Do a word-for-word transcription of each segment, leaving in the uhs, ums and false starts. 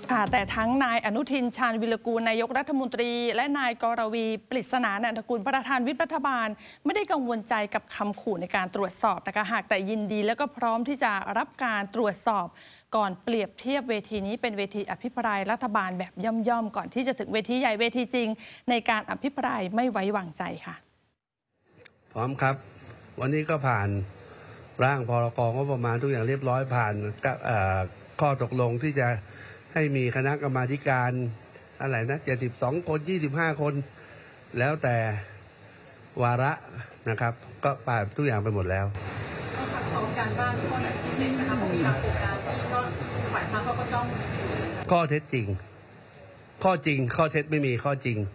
ค่ะแต่ทั้งนายอนุทินชาญวิรกูลนายกรัฐมนตรีและนายกรวีปริศนานันทกุลประธานวิปรัฐบาลไม่ได้กังวลใจกับคำขู่ในการตรวจสอบนะคะหากแต่ยินดีและก็พร้อมที่จะรับการตรวจสอบก่อนเปรียบเทียบเวทีนี้เป็นเวทีอภิปรายรัฐบาลแบบย่อมๆก่อนที่จะถึงเวทีใหญ่เวทีจริงในการอภิปรายไม่ไว้วางใจค่ะพร้อมครับวันนี้ก็ผ่านร่างพรกงบประมาณทุกอย่างเรียบร้อยผ่านข้อตกลงที่จะให้มีคณะกรรมาธิการอะไรนะเจ็ดสิบสองคนยี่สิบห้าคนแล้วแต่วาระนะครับก็ผ่านทุกอย่างไปหมดแล้วข้อการบ้านข้อไหนที่เด็กนะคะของมีบางโครงการที่ก็ฝ่ายค้านเขาก็ต้องข้อเท็จจริงข้อจริงข้อเท็จไม่มีข้อจริง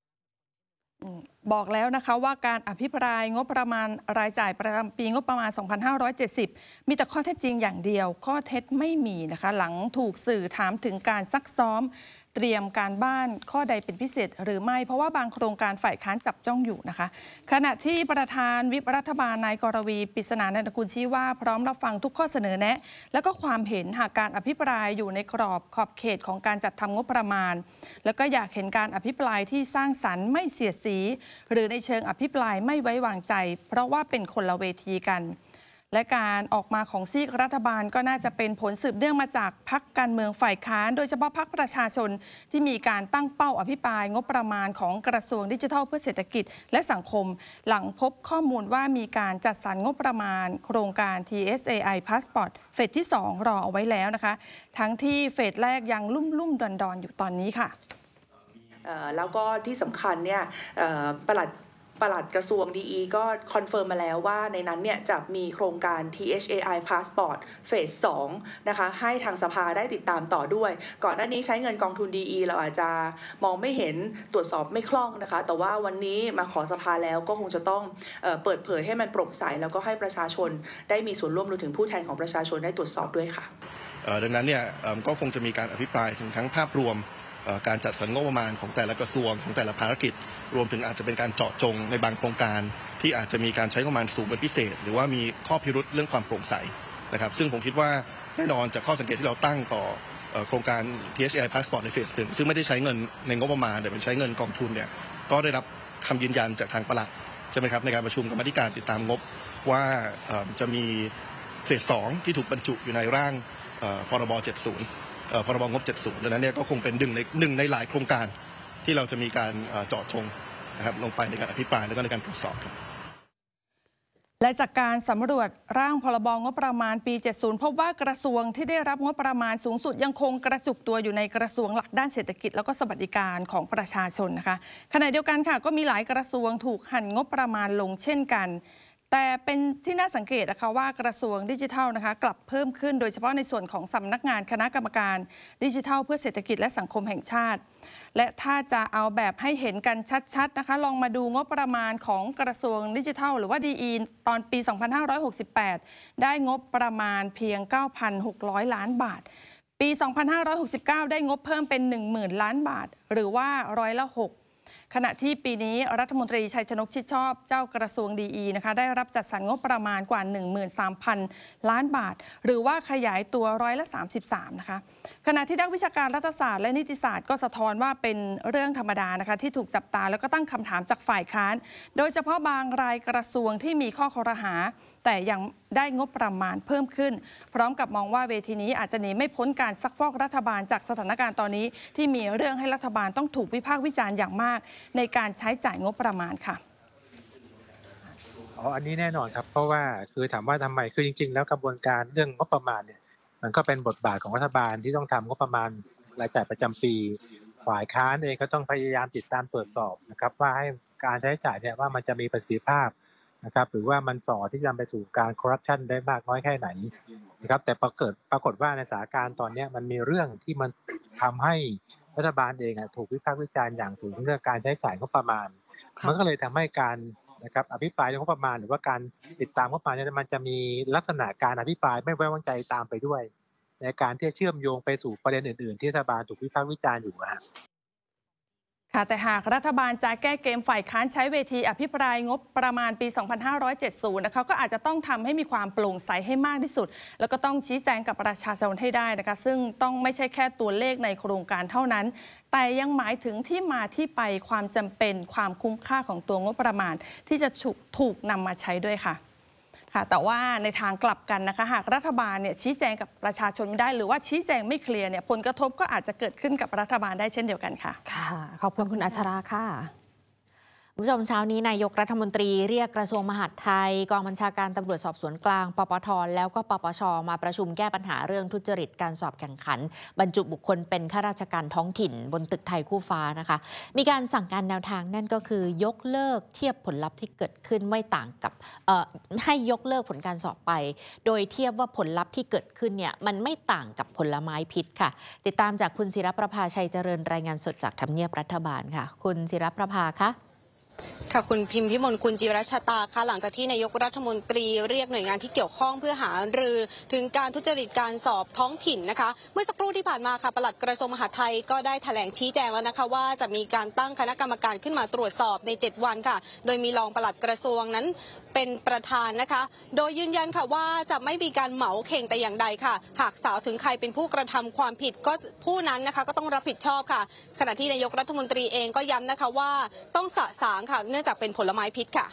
บอกแล้วนะคะว่าการอภิปรายงบประมาณรายจ่ายประจำปีงบประมาณ สองพันห้าร้อยเจ็ดสิบ มีแต่ข้อเท็จจริงอย่างเดียวข้อเท็จไม่มีนะคะหลังถูกสื่อถามถึงการซักซ้อมเตรียมการบ้านข้อใดเป็นพิเศษหรือไม่เพราะว่าบางโครงการฝ่ายค้านจับจ้องอยู่นะคะขณะที่ประธานวิปรัฐบาลนายกรวีปริศนานันทกุลชี้ว่าพร้อมรับฟังทุกข้อเสนอแนะและก็ความเห็นหากการอภิปรายอยู่ในกรอบขอบเขตของการจัดทำงบประมาณแล้วก็อยากเห็นการอภิปรายที่สร้างสรรค์ไม่เสียดสีหรือในเชิงอภิปรายไม่ไว้วางใจเพราะว่าเป็นคนละเวทีกันและการออกมาของซีกรัฐบาลก็น่าจะเป็นผลสืบเนื่องมาจากพรรคการเมืองฝ่ายค้านโดยเฉพาะพรรคประชาชนที่มีการตั้งเป้าอภิปรายงบประมาณของกระทรวงดิจิทัลเพื่อเศรษฐกิจและสังคมหลังพบข้อมูลว่ามีการจัดสรรงบประมาณโครงการ ที เอส เอ ไอ Passport เฟสที่สองรอเอาไว้แล้วนะคะทั้งที่เฟสแรกยังลุ่มลุ่มดอนดอนอยู่ตอนนี้ค่ะแล้วก็ที่สำคัญเนี่ยปลัดปลัดกระทรวง ดี อี ก็คอนเฟิร์มมาแล้วว่าในนั้นเนี่ยจะมีโครงการ ที เอช เอ ไอ Passport เฟสสองนะคะให้ทางสภาได้ติดตามต่อด้วยก่อนหน้านี้ใช้เงินกองทุน ดี อี เราอาจจะมองไม่เห็นตรวจสอบไม่คล่องนะคะแต่ว่าวันนี้มาขอสภาแล้วก็คงจะต้องเอ่อเปิดเผยให้มันโปร่งใสแล้วก็ให้ประชาชนได้มีส่วนร่วมรวมถึงผู้แทนของประชาชนได้ตรวจสอบด้วยค่ะดังนั้นเนี่ยก็คงจะมีการอภิปรายถึงทั้งภาพรวมการจัดสรรงบประมาณของแต่ละกระทรวงของแต่ละภารกิจรวมถึงอาจจะเป็นการเจาะจงในบางโครงการที่อาจจะมีการใช้งบประมาณสูงเป็นพิเศษหรือว่ามีข้อพิรุธเรื่องความโปร่งใสนะครับซึ่งผมคิดว่าแน่นอนจากข้อสังเกตที่เราตั้งต่อโครงการ ที เอช เอ ไอ Passport ในเฟสหนึ่งซึ่งไม่ได้ใช้เงินในงบประมาณแต่เป็นใช้เงินกองทุนเนี่ยก็ได้รับคำยืนยันจากทางปลัดใช่ไหมครับในการประชุมกรรมาธิการติดตามงบว่าจะมีเฟสสองที่ถูกบรรจุอยู่ในร่างพรบเจ็ดสิบพรบงบเจ็ดสิบดังนั้นเนี่ยก็คงเป็นหนึ่งในหนึ่งในหลายโครงการที่เราจะมีการเจาะจงนะครับลงไปในการอภิปรายและก็ในการตรวจสอบครับและจากการสำรวจร่างพรบงบประมาณปีเจ็ดสิบพบว่ากระทรวงที่ได้รับงบประมาณสูงสุดยังคงกระจุกตัวอยู่ในกระทรวงหลักด้านเศรษฐกิจแล้วก็สวัสดิการของประชาชนนะคะขณะเดียวกันค่ะก็มีหลายกระทรวงถูกหั่นงบประมาณลงเช่นกันแต่เป็นที่น่าสังเกตนะคะว่ากระทรวงดิจิทัลนะคะกลับเพิ่มขึ้นโดยเฉพาะในส่วนของสำนักงานคณะกรรมการดิจิทัลเพื่อเศรษฐกิจและสังคมแห่งชาติและถ้าจะเอาแบบให้เห็นกันชัดๆนะคะลองมาดูงบประมาณของกระทรวงดิจิทัลหรือว่า ดี อี ตอนปี สองพันห้าร้อยหกสิบแปด ได้งบประมาณเพียง เก้าพันหกร้อย ล้านบาทปี สองพันห้าร้อยหกสิบเก้า ได้งบเพิ่มเป็น หนึ่งหมื่น ล้านบาทหรือว่าร้อยละหกขณะที่ปีนี้รัฐมนตรีชัยชนกชิดชอบเจ้ากระทรวง ดี อี นะคะได้รับจัดสรรงบประมาณกว่า หนึ่งหมื่นสามพัน ล้านบาทหรือว่าขยายตัวร้อยละสามสิบสามนะคะขณะที่นักวิชาการรัฐศาสตร์และนิติศาสตร์ก็สะท้อนว่าเป็นเรื่องธรรมดานะคะที่ถูกจับตาแล้วก็ตั้งคำถามจากฝ่ายค้านโดยเฉพาะบางรายกระทรวงที่มีข้อคอรหาแต่ยังได้งบประมาณเพิ่มขึ้นพร้อมกับมองว่าเวทีนี้อาจจะหนีไม่พ้นการซักฟอกรัฐบาลจากสถานการณ์ตอนนี้ที่มีเรื่องให้รัฐบาลต้องถูกวิพากษ์วิจารณ์อย่างมากในการใช้จ่ายงบประมาณค่ะอ๋ออันนี้แน่นอนครับเพราะว่าคือถามว่าทำไมคือจริงๆแล้วกระบวนการเรื่องงบประมาณเนี่ยมันก็เป็นบทบาทของรัฐบาลที่ต้องทำงบประมาณรายจ่ายประจำปีฝ่ายค้านเองก็ต้องพยายามติดตามตรวจสอบนะครับว่าให้การใช้จ่ายเนี่ยว่ามันจะมีประสิทธิภาพนะครับหรือว่ามันส่อที่จะนำไปสู่การคอร์รัปชันได้มากน้อยแค่ไหนนะครับแต่ปรากฏปรากฏว่าในสถานการณ์ตอนนี้มันมีเรื่องที่มันทำให้รัฐบาลเองถูกวิพากษ์วิจารณ์อย่างสูงเรื่องการใช้จ่ายงบประมาณมันก็เลยทำให้การนะครับอภิปรายงบประมาณหรือว่าการติดตามงบประมาณเนี่ยมันจะมีลักษณะการอภิปรายไม่ไว้วางใจตามไปด้วยในการที่จะเชื่อมโยงไปสู่ประเด็นอื่นๆที่รัฐบาลถูกวิพากษ์วิจารณ์อยู่นะค่ะแต่หากรัฐบาลจะแก้เกมฝ่ายค้านใช้เวทีอภิปรายงบประมาณปี สองพันห้าร้อยเจ็ดสิบ นะคะก็อาจจะต้องทำให้มีความโปร่งใสให้มากที่สุดแล้วก็ต้องชี้แจงกับประชาชนให้ได้นะคะซึ่งต้องไม่ใช่แค่ตัวเลขในโครงการเท่านั้นแต่ยังหมายถึงที่มาที่ไปความจำเป็นความคุ้มค่าของตัวงบประมาณที่จะถูกนำมาใช้ด้วยค่ะค่ะแต่ว่าในทางกลับกันนะคะหากรัฐบาลเนี่ยชี้แจงกับประชาชนไม่ได้หรือว่าชี้แจงไม่เคลียร์เนี่ยผลกระทบก็อาจจะเกิดขึ้นกับรัฐบาลได้เช่นเดียวกันค่ะค่ะขอบคุณคุณอัชราค่ะคุณผู้ชมเช้านี้นายกรัฐมนตรีเรียกกระทรวงมหาดไทยกองบัญชาการตำรวจสอบสวนกลางปปทแล้วก็ปปชมาประชุมแก้ปัญหาเรื่องทุจริตการสอบแข่งขันบรรจุบุคคลเป็นข้าราชการท้องถิ่นบนตึกไทยคู่ฟ้านะคะมีการสั่งการแนวทางนั่นก็คือยกเลิกเทียบผลลัพธ์ที่เกิดขึ้นไม่ต่างกับเอ่อให้ยกเลิกผลการสอบไปโดยเทียบว่าผลลัพธ์ที่เกิดขึ้นเนี่ยมันไม่ต่างกับผลไม้พิษค่ะติดตามจากคุณศิรประภาชัยเจริญรายงานสดจากทำเนียบรัฐบาลค่ะคุณศิรประภาคะค่ะคุณพิมพิมลคุณจิรชตาค่ะหลังจากที่นายกรัฐมนตรีเรียกหน่วยงานที่เกี่ยวข้องเพื่อหารือถึงการทุจริตการสอบท้องถิ่นนะคะเมื่อสักครู่ที่ผ่านมาค่ะปลัดกระทรวงมหาดไทยก็ได้แถลงชี้แจงแล้วนะคะว่าจะมีการตั้งคณะกรรมการขึ้นมาตรวจสอบในเจ็ดวันค่ะโดยมีรองปลัดกระทรวงนั้นเป็นประธานนะคะโดยยืนยันค่ะว่าจะไม่มีการเหมาเข่งแต่อย่างใดค่ะหากสาวถึงใครเป็นผู้กระทำความผิดก็ผู้นั้นนะคะก็ต้องรับผิดชอบค่ะขณะที่นายกรัฐมนตรีเองก็ย้ำนะคะว่าต้องสะสางค่ะเนื่องจากเป็นผลไม้พิษค่ะ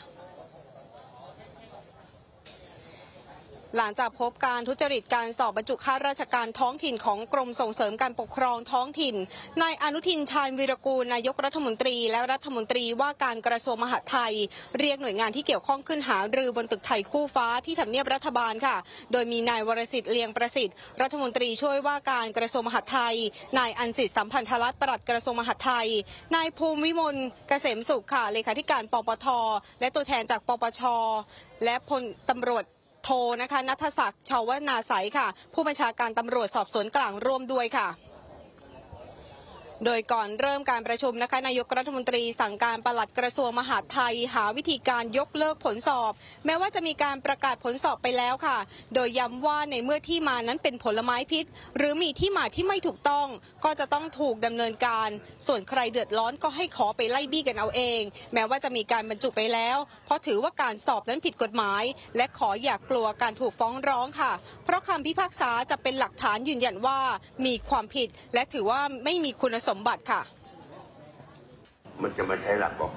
หลังจากพบการทุจริตการสอบบรรจุข้าราชการท้องถิ่นของกรมส่งเสริมการปกครองท้องถิ่นนายอนุทินชาญวีรกูลนายกรัฐมนตรีและรัฐมนตรีว่าการกระทรวงมหาดไทยเรียกหน่วยงานที่เกี่ยวข้องขึ้นหารือบนตึกไทยคู่ฟ้าที่ทำเนียบรัฐบาลค่ะโดยมีนายวรสิทธิ์เลียงประสิทธิ์รัฐมนตรีช่วยว่าการกระทรวงมหาดไทยนายอันสิทธิ์สัมพันธรัตน์ปลัดกระทรวงมหาดไทยนายภูมิวิมลเกษมสุขค่ะเลขาธิการปปทและตัวแทนจากปปชและพลตำรวจโทนะคะณัฐศักดิ์ชาวนาไสค่ะผู้บัญชาการตำรวจสอบสวนกลางร่วมด้วยค่ะโดยก่อนเริ่มการประชุมนะคะนายกรัฐมนตรีสั่งการปลัดกระทรวงมหาดไทยหาวิธีการยกเลิกผลสอบแม้ว่าจะมีการประกาศผลสอบไปแล้วค่ะโดยย้ำว่าในเมื่อที่มานั้นเป็นผลไม้พิษหรือมีที่มาที่ไม่ถูกต้องก็จะต้องถูกดำเนินการส่วนใครเดือดร้อนก็ให้ขอไปไล่บี้กันเอาเองแม้ว่าจะมีการบรรจุไปแล้วเพราะถือว่าการสอบนั้นผิดกฎหมายและขออย่ากกลัวการถูกฟ้องร้องค่ะเพราะคำพิพากษาจะเป็นหลักฐานยืนยันว่ามีความผิดและถือว่าไม่มีคุณสมบัติค่ะมันจะมาใช้หลักบอก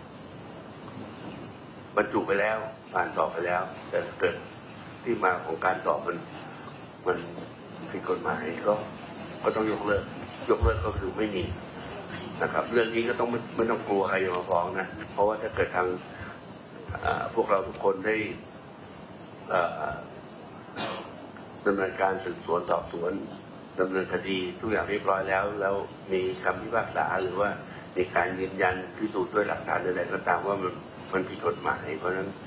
บรรจุไปแล้วผ่านสอบไปแล้วแต่เกิดที่มาของการสอบมันมันผิดกฎหมายก็ก็ต้องยกเลิกยกเลิกก็คือไม่มีนะครับเรื่องนี้ก็ต้องไม่ไม่ต้องกลัวใครจะมาฟ้องนะเพราะว่าถ้าเกิดทางพวกเราทุกคนได้ดำเนินการสืบสวนสอบสวนดำเนินคดีทุกอย่างเรียบร้อยแล้วแล้วมีคำพิพากษาหรือว่ามีการยืนยันพิสูจน์ด้วยหลักฐานใดๆก็ตามว่ามันมันผิดกฎหมายเพราะฉะนั้น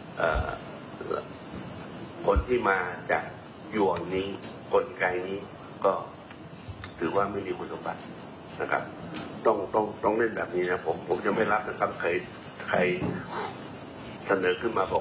คนที่มาจากยวงนี้กลไกนี้ก็ถือว่าไม่มีคุณสมบัตินะครับต้องต้องต้องเล่นแบบนี้นะผมผมจะไม่รับนะครับใครใครเสนอขึ้นมาบอก